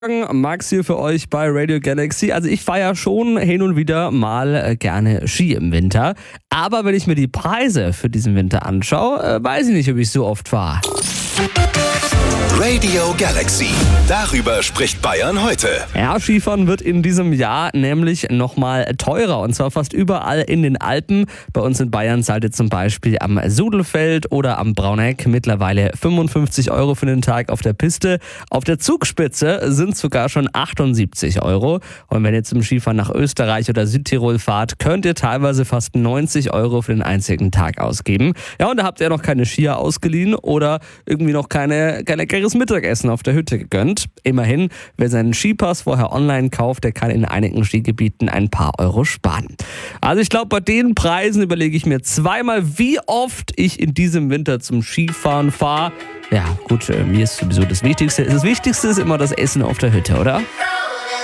Max hier für euch bei Radio Galaxy. Also ich fahre ja schon hin und wieder mal gerne Ski im Winter. Aber wenn ich mir die Preise für diesen Winter anschaue, weiß ich nicht, ob ich so oft fahre. Radio Galaxy. Darüber spricht Bayern heute. Ja, Skifahren wird in diesem Jahr nämlich nochmal teurer. Und zwar fast überall in den Alpen. Bei uns in Bayern zahlt ihr zum Beispiel am Sudelfeld oder am Brauneck mittlerweile 55 € für den Tag auf der Piste. Auf der Zugspitze sind sogar schon 78 €. Und wenn ihr zum Skifahren nach Österreich oder Südtirol fahrt, könnt ihr teilweise fast 90 € für den einzigen Tag ausgeben. Ja, und da habt ihr noch keine Skier ausgeliehen oder irgendwie noch kein leckeres Mittagessen auf der Hütte gegönnt. Immerhin, wer seinen Skipass vorher online kauft, der kann in einigen Skigebieten ein paar Euro sparen. Also ich glaube, bei den Preisen überlege ich mir zweimal, wie oft ich in diesem Winter zum Skifahren fahre. Ja, gut, mir ist sowieso das Wichtigste. Das Wichtigste ist immer das Essen auf der Hütte, oder?